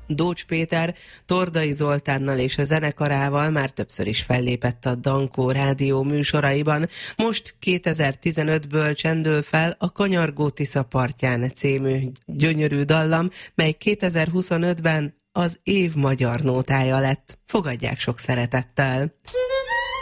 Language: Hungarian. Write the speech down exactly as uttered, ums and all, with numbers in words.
Dócs Péter Tordai Zoltánnal és a zenekarával már többször is fellépett a Dankó rádió műsoraiban. Most kétezer-tizenötből csendül fel a Kanyargó Tisza partján című gyönyörű dallam, mely kétezer-huszonötben az év magyar nótája lett. Fogadják sok szeretettel!